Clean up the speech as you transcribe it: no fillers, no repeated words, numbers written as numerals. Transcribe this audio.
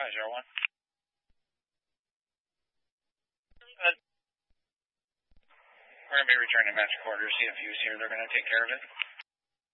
501. Good. We're going to be returning match quarters. CFU's here. They're going to take care of it.